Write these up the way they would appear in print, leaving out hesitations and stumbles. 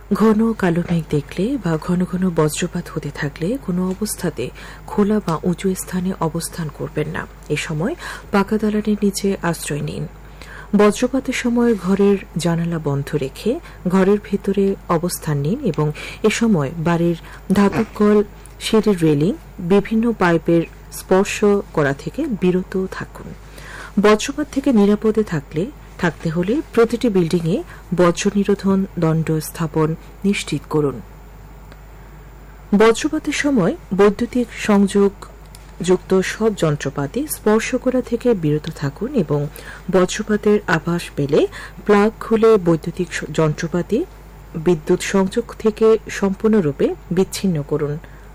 ঘন কালো মেঘ দেখলে বা ঘন ঘন বজ্রপাত হতে থাকলে কোনো অবস্থাতে খোলা বা উঁচু স্থানে অবস্থান করবেন না। এ সময় পাকা দালানের নিচে আশ্রয় নিন। বজ্রপাতের সময় ঘরের জানালা বন্ধ রেখে ঘরের ভেতরে অবস্থান নিন এবং এ সময় বাড়ির ধাতব কল, সিঁড়ির রেলিং, বিভিন্ন পাইপের স্পর্শ করা থেকে বিরত থাকুন। বজ্রপাত থেকে নিরাপদে থাকতে হলে প্রতিটি বিল্ডিংয়ে বজ্র নিরোধন দণ্ড স্থাপন নিশ্চিত করুন। বজ্রপাতের সময় বৈদ্যুতিক সংযোগ যুক্ত সব যন্ত্রপাতি স্পর্শ করা থেকে বিরত থাকুন এবং বজ্রপাতের আভাস পেলে প্লাগ খুলে বৈদ্যুতিক যন্ত্রপাতি বিদ্যুৎ সংযোগ থেকে সম্পূর্ণরূপে বিচ্ছিন্ন করুন।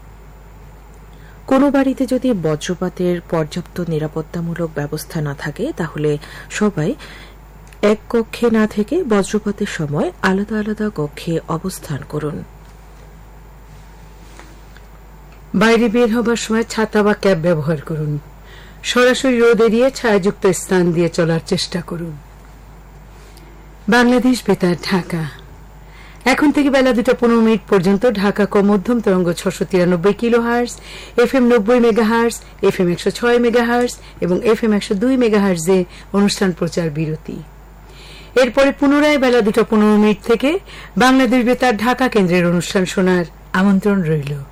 কোনো বাড়িতে যদি বজ্রপাতের পর্যাপ্ত নিরাপত্তামূলক ব্যবস্থা না থাকে তাহলে সবাই এক কক্ষে না থেকে বজ্রপাতের সময় আলাদা আলাদা কক্ষে অবস্থান করুন। বাইরে বের হবার সময় ছাতা বা ক্যাপ ব্যবহার করুন। সরাসরি রোদ এড়িয়ে ছায়াযুক্ত স্থান দিয়ে চলার চেষ্টা করুন। বাংলাদেশ বেতার, ঢাকা। এখন থেকে বেলা 2:15 পর্যন্ত ঢাকা ক মধ্যম তরঙ্গ 693 kilohertz, FM 90 megahertz, FM 106 megahertz এবং FM 102 মেগাহার্জে অনুষ্ঠান প্রচার বিরতি। এরপরে পুনরায় বেলা 2:15 থেকে বাংলাদেশ বেতার ঢাকা কেন্দ্রের অনুষ্ঠান শোনার আমন্ত্রণ রইল।